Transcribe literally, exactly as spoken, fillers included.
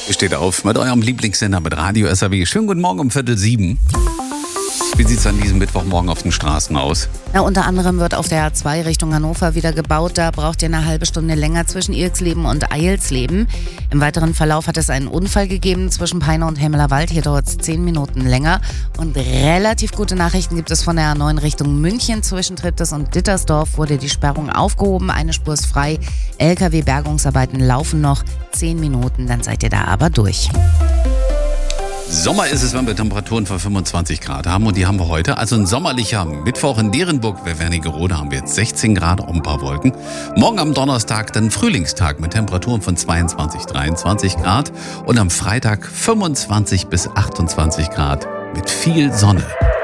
Ihr steht auf mit eurem Lieblingssender mit Radio S R W. Schönen guten Morgen um Viertel sieben. Wie sieht es an diesem Mittwochmorgen auf den Straßen aus? Ja, unter anderem wird auf der A zwei Richtung Hannover wieder gebaut. Da braucht ihr eine halbe Stunde länger zwischen Irksleben und Eilsleben. Im weiteren Verlauf hat es einen Unfall gegeben zwischen Peine und Hemmelerwald. Hier dauert es zehn Minuten länger. Und relativ gute Nachrichten gibt es von der A neun Richtung München. Zwischen Treptow und Dittersdorf wurde die Sperrung aufgehoben. Eine Spur ist frei. L K W-Bergungsarbeiten laufen noch. zehn Minuten, dann seid ihr da aber durch. Sommer ist es, wenn wir Temperaturen von fünfundzwanzig Grad haben, und die haben wir heute. Also ein sommerlicher Mittwoch in Derenburg, bei Wernigerode haben wir jetzt sechzehn Grad, auch ein paar Wolken. Morgen am Donnerstag dann Frühlingstag mit Temperaturen von zweiundzwanzig, dreiundzwanzig Grad und am Freitag fünfundzwanzig bis achtundzwanzig Grad mit viel Sonne.